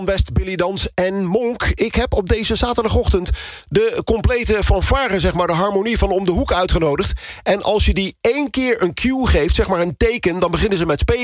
West, Billy Dans en Monk. Ik heb op deze zaterdagochtend de complete fanfare, zeg maar, de harmonie van Om de Hoek uitgenodigd. En als je die 1 keer een cue geeft, zeg maar een teken, dan beginnen ze met spelen.